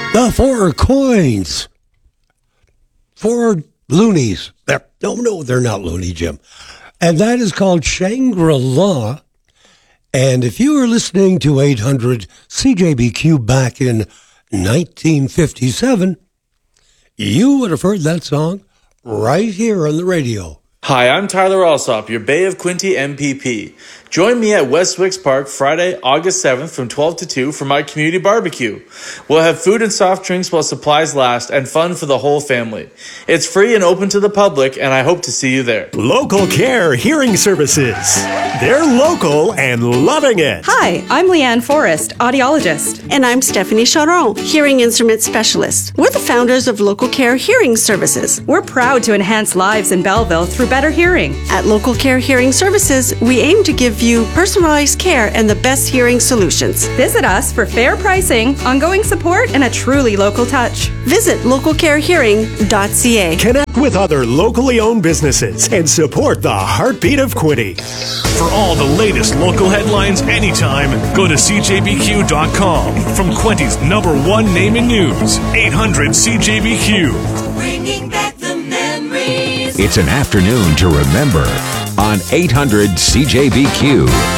The Four Coins. Four loonies. No, they're not loony, Jim. And that is called Shangri-La. And if you were listening to 800 CJBQ back in 1957, you would have heard that song right here on the radio. Hi, I'm Tyler Alsop, your Bay of Quinte MPP. Join me at Westwicks Park Friday, August 7th from 12 to 2 for my community barbecue. We'll have food and soft drinks while supplies last and fun for the whole family. It's free and open to the public, and I hope to see you there. Local Care Hearing Services. They're local and loving it. Hi, I'm Leanne Forrest, audiologist. And I'm Stephanie Charon, hearing instrument specialist. We're the founders of Local Care Hearing Services. We're proud to enhance lives in Belleville through better hearing. At Local Care Hearing Services, we aim to give you personalized care and the best hearing solutions. Visit us for fair pricing, ongoing support, and a truly local touch. Visit localcarehearing.ca. Connect with other locally owned businesses and support the heartbeat of Quinte. For all the latest local headlines anytime, go to CJBQ.com. From Quinte's #1 name in news, 800 CJBQ. Bringing back the memories. It's an afternoon to remember on 800 CJBQ.